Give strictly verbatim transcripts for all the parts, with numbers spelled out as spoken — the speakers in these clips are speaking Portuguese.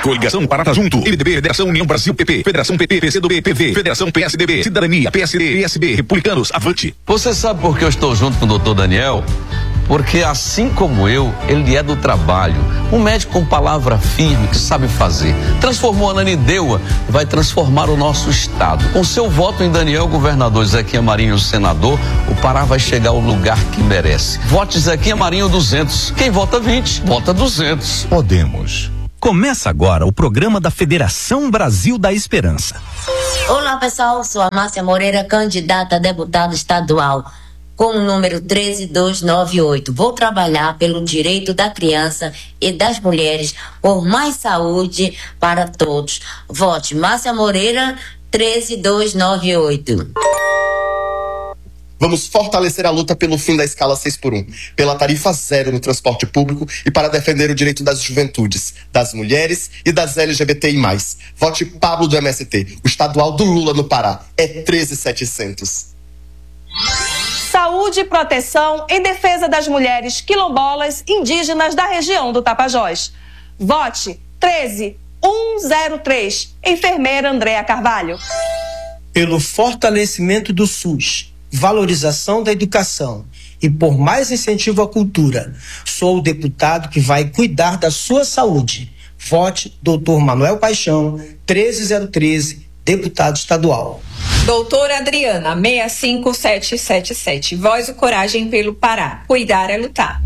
Coligação Parata Junto, M D B, Federação União Brasil P P, Federação P P, P C do B, P V, Federação P S D B, Cidadania, P S D, P S B, Republicanos, Avante. Você sabe por que eu estou junto com o doutor Daniel? Porque assim como eu, ele é do trabalho, um médico com palavra firme que sabe fazer. Transformou a Ananindeua e vai transformar o nosso estado. Com seu voto em Daniel, governador Zequinha Marinho, senador, o Pará vai chegar ao lugar que merece. Vote Zequinha Marinho duzentos. Quem vota vinte, vota duzentos. Podemos. Começa agora o programa da Federação Brasil da Esperança. Olá pessoal, sou a Márcia Moreira, candidata a deputada estadual com o número treze mil duzentos e noventa e oito. Vou trabalhar pelo direito da criança e das mulheres, por mais saúde para todos. Vote Márcia Moreira, treze mil duzentos e noventa e oito. Vamos fortalecer a luta pelo fim da escala seis por um, pela tarifa zero no transporte público e para defender o direito das juventudes, das mulheres e das L G B T I mais. Vote Pablo do M S T, o estadual do Lula no Pará. É treze mil e setecentos. Saúde e proteção em defesa das mulheres quilombolas indígenas da região do Tapajós. Vote treze mil cento e três, enfermeira Andréa Carvalho. Pelo fortalecimento do SUS, valorização da educação e por mais incentivo à cultura, sou o deputado que vai cuidar da sua saúde. Vote doutor Manuel Paixão, treze mil e treze, deputado estadual. Doutora Adriana, seis cinco sete sete sete. Voz e coragem pelo Pará. Cuidar é lutar.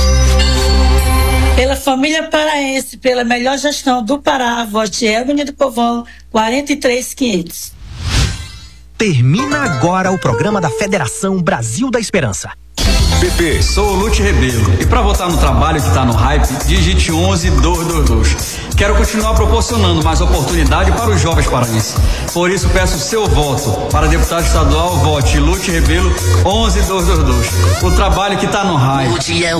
Pela família paraense, pela melhor gestão do Pará, vote Elmine do Povão, quarenta e três mil e quinhentos. Termina agora o programa da Federação Brasil da Esperança. P P, sou o Lute Rebelo e para votar no trabalho que tá no hype, digite onze dois dois dois. Quero continuar proporcionando mais oportunidade para os jovens paraenses. Por isso peço seu voto para deputado estadual, vote Lute Rebelo onze dois dois dois. O trabalho que tá no hype.